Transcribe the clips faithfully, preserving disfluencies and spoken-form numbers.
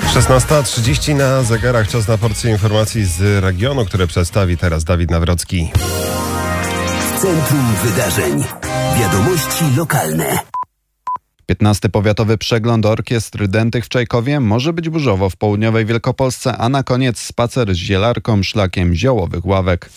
szesnasta trzydzieści na zegarach. Czas na porcję informacji z regionu, które przedstawi teraz Dawid Nawrocki. Centrum Wydarzeń. Wiadomości lokalne. piętnasty Powiatowy Przegląd Orkiestr Dętych w Czajkowie może być burzowo w południowej Wielkopolsce, a na koniec spacer z zielarką szlakiem ziołowych ławek.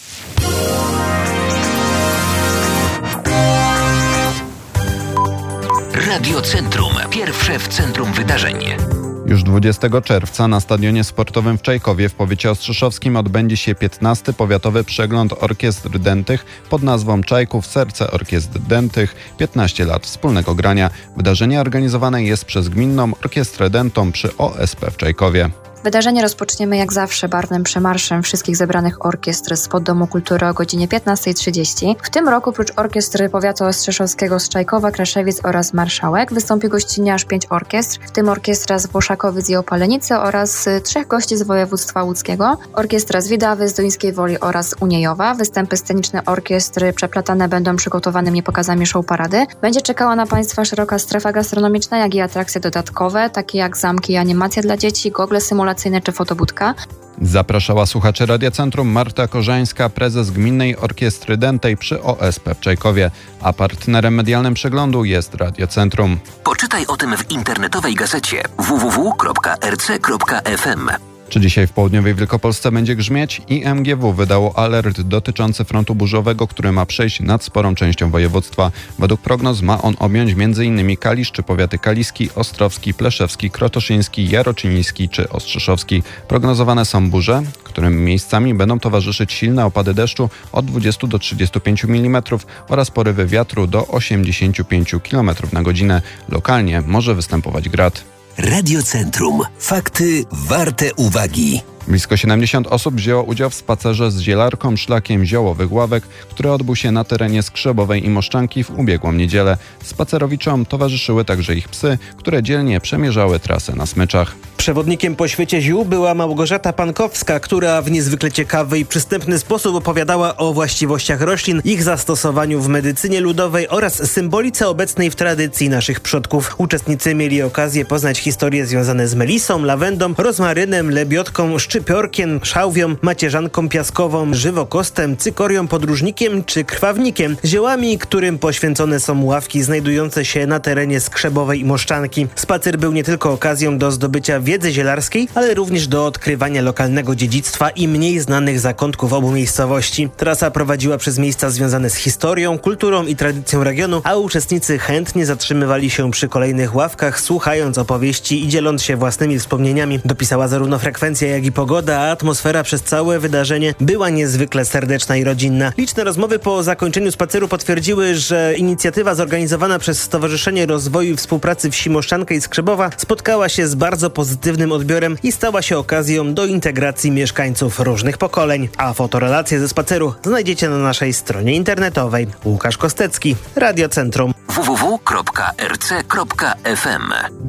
Radio Centrum. Pierwsze w centrum wydarzeń. Już dwudziestego czerwca na Stadionie Sportowym w Czajkowie w powiecie ostrzeszowskim odbędzie się piętnasty Powiatowy Przegląd Orkiestr Dętych pod nazwą Czajków Serce Orkiestr Dętych. piętnaście lat wspólnego grania. Wydarzenie organizowane jest przez Gminną Orkiestrę Dętą przy O S P w Czajkowie. Wydarzenie rozpoczniemy jak zawsze barwnym przemarszem wszystkich zebranych orkiestr z Poddomu Kultury o godzinie piętnasta trzydzieści. W tym roku prócz orkiestry powiatu ostrzeszowskiego z Czajkowa, Kraszewic oraz Marszałek wystąpi gościnnie aż pięć orkiestr, w tym orkiestra z Włoszakowic i Opalenicy oraz trzech gości z województwa łódzkiego, orkiestra z Widawy, z Duńskiej Woli oraz Uniejowa. Występy sceniczne orkiestry przeplatane będą przygotowanymi pokazami show parady. Będzie czekała na Państwa szeroka strefa gastronomiczna, jak i atrakcje dodatkowe, takie jak zamki i animacja dla dzieci, gogle symulacyjne czy fotobudka. Zapraszała słuchaczy Radia Centrum Marta Korzańska, prezes Gminnej Orkiestry Dętej przy O S P w Czajkowie, a partnerem medialnym przeglądu jest Radio Centrum. Poczytaj o tym w internetowej gazecie w w w kropka r c kropka f m. Czy dzisiaj w południowej Wielkopolsce będzie grzmieć? I M G W wydało alert dotyczący frontu burzowego, który ma przejść nad sporą częścią województwa. Według prognoz ma on objąć m.in. Kalisz czy powiaty kaliski, ostrowski, pleszewski, krotoszyński, jarociński czy ostrzeszowski. Prognozowane są burze, którym miejscami będą towarzyszyć silne opady deszczu od dwudziestu do trzydziestu pięciu milimetrów oraz porywy wiatru do osiemdziesięciu pięciu kilometrów na godzinę. Lokalnie może występować grad. Radio Centrum. Fakty warte uwagi. Blisko siedemdziesiąt osób wzięło udział w spacerze z zielarką szlakiem ziołowych ławek, który odbył się na terenie Skrzebowej i Moszczanki w ubiegłą niedzielę. Spacerowiczom towarzyszyły także ich psy, które dzielnie przemierzały trasę na smyczach. Przewodnikiem po świecie ziół była Małgorzata Pankowska, która w niezwykle ciekawy i przystępny sposób opowiadała o właściwościach roślin, ich zastosowaniu w medycynie ludowej oraz symbolice obecnej w tradycji naszych przodków. Uczestnicy mieli okazję poznać historie związane z melisą, lawendą, rozmarynem, lebiotką, szczypiorkiem, szałwią, macierzanką piaskową, żywokostem, cykorią podróżnikiem czy krwawnikiem, ziołami, którym poświęcone są ławki znajdujące się na terenie Skrzebowej i Moszczanki. Spacer był nie tylko okazją do zdobycia wiedzy zielarskiej, ale również do odkrywania lokalnego dziedzictwa i mniej znanych zakątków obu miejscowości. Trasa prowadziła przez miejsca związane z historią, kulturą i tradycją regionu, a uczestnicy chętnie zatrzymywali się przy kolejnych ławkach, słuchając opowieści i dzieląc się własnymi wspomnieniami. Dopisała zarówno frekwencja, jak i pogoda, a atmosfera przez całe wydarzenie była niezwykle serdeczna i rodzinna. Liczne rozmowy po zakończeniu spaceru potwierdziły, że inicjatywa zorganizowana przez Stowarzyszenie Rozwoju i Współpracy Wsi Moszczanka i Skrzebowa spotkała się z bardzo pozytywnym odbiorem i stała się okazją do integracji mieszkańców różnych pokoleń. A fotorelacje ze spaceru znajdziecie na naszej stronie internetowej. Łukasz Kostecki, Radio Centrum. w w w kropka r c kropka f m.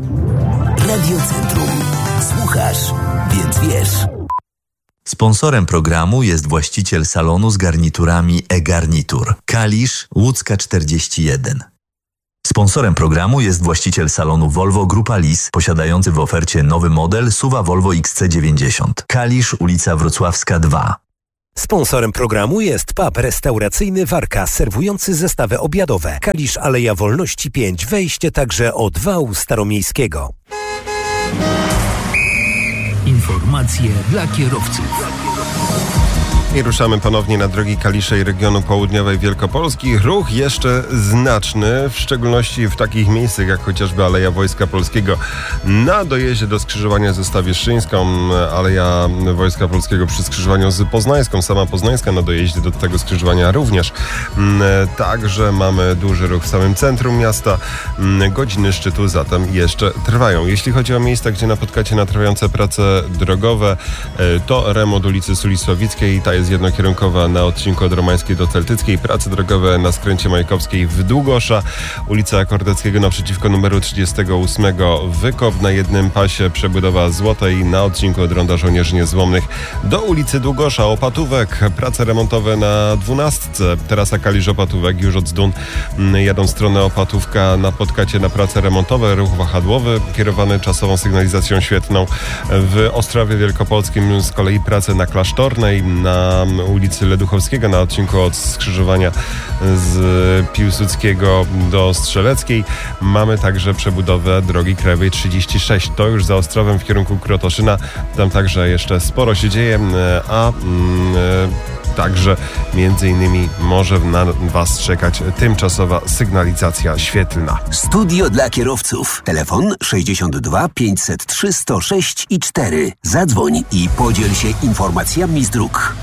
Radio Centrum. Słuchasz, więc wiesz. Sponsorem programu jest właściciel salonu z garniturami e-Garnitur. Kalisz, Łódzka czterdzieści jeden. Sponsorem programu jest właściciel salonu Volvo Grupa Lis, posiadający w ofercie nowy model S U V-a Volvo X C dziewięćdziesiąt. Kalisz, ulica Wrocławska dwa. Sponsorem programu jest pub restauracyjny Warka, serwujący zestawy obiadowe. Kalisz, Aleja Wolności pięć, wejście także od wału staromiejskiego. Informacje dla kierowców. I ruszamy ponownie na drogi Kaliszej regionu południowej Wielkopolski. Ruch jeszcze znaczny, w szczególności w takich miejscach jak chociażby Aleja Wojska Polskiego na dojeździe do skrzyżowania ze Stawieszczyńską, Aleja Wojska Polskiego przy skrzyżowaniu z Poznańską, sama Poznańska na dojeździe do tego skrzyżowania również. Także mamy duży ruch w samym centrum miasta. Godziny szczytu zatem jeszcze trwają. Jeśli chodzi o miejsca, gdzie napotkacie na trwające prace drogowe, to remont ulicy Sulisławickiej, ta jest jest jednokierunkowa na odcinku od Romańskiej do Celtyckiej, prace drogowe na skręcie Majkowskiej w Długosza, ulica Kordeckiego naprzeciwko numeru trzydziestego ósmego, wykop na jednym pasie, przebudowa Złotej na odcinku od Ronda Żołnierzy Niezłomnych do ulicy Długosza, Opatówek, prace remontowe na dwunastce, trasa Kalisz-Opatówek, już od Zdun jadą w stronę Opatówka na Podkacie na prace remontowe, ruch wahadłowy kierowany czasową sygnalizacją świetlną. W Ostrowie Wielkopolskim z kolei prace na Klasztornej, na ulicy Leduchowskiego na odcinku od skrzyżowania z Piłsudskiego do Strzeleckiej. Mamy także przebudowę drogi krajowej trzydzieści sześć. To już za Ostrowem w kierunku Krotoszyna. Tam także jeszcze sporo się dzieje, a mm, także między innymi może na Was czekać tymczasowa sygnalizacja świetlna. Studio dla kierowców. Telefon sześćdziesiąt dwa pięćset trzy sto sześć i cztery. Zadzwoń i podziel się informacjami z dróg.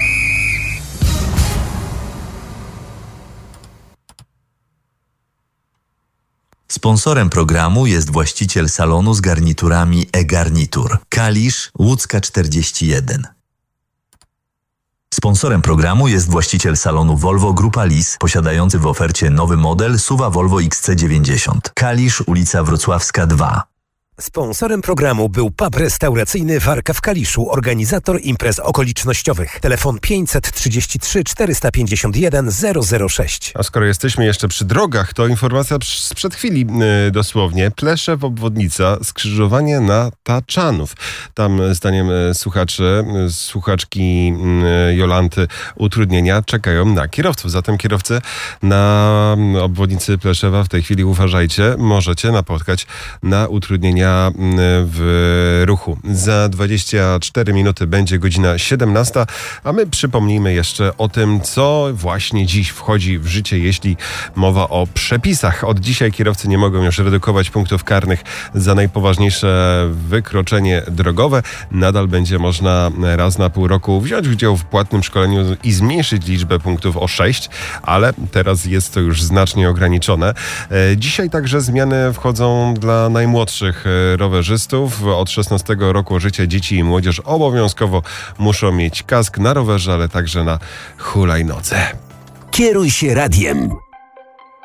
Sponsorem programu jest właściciel salonu z garniturami e-garnitur. Kalisz, Łódzka czterdzieści jeden. Sponsorem programu jest właściciel salonu Volvo Grupa Lis, posiadający w ofercie nowy model S U V-a Volvo X C dziewięćdziesiąt. Kalisz, ulica Wrocławska dwa. Sponsorem programu był pub restauracyjny Warka w Kaliszu, organizator imprez okolicznościowych. Telefon pięćset trzydzieści trzy czterysta pięćdziesiąt jeden zero zero sześć. A skoro jesteśmy jeszcze przy drogach, to informacja sprzed chwili yy, dosłownie. Pleszew, obwodnica, skrzyżowanie na Taczanów. Tam zdaniem yy, słuchaczy, yy, słuchaczki yy, Jolanty utrudnienia czekają na kierowców. Zatem kierowcy na yy, obwodnicy Pleszewa w tej chwili uważajcie, możecie napotkać na utrudnienia w ruchu. Za dwadzieścia cztery minuty będzie godzina siedemnasta, a my przypomnijmy jeszcze o tym, co właśnie dziś wchodzi w życie, jeśli mowa o przepisach. Od dzisiaj kierowcy nie mogą już redukować punktów karnych za najpoważniejsze wykroczenie drogowe. Nadal będzie można raz na pół roku wziąć udział w płatnym szkoleniu i zmniejszyć liczbę punktów o sześć, ale teraz jest to już znacznie ograniczone. Dzisiaj także zmiany wchodzą dla najmłodszych rowerzystów. Od szesnastego roku życia dzieci i młodzież obowiązkowo muszą mieć kask na rowerze, ale także na hulajnodze. Kieruj się radiem.